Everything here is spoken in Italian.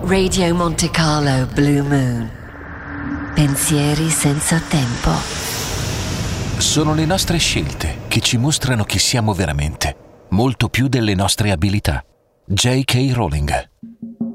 Radio Monte Carlo Blue Moon. Pensieri senza tempo. Sono le nostre scelte che ci mostrano chi siamo veramente, molto più delle nostre abilità. J.K. Rowling.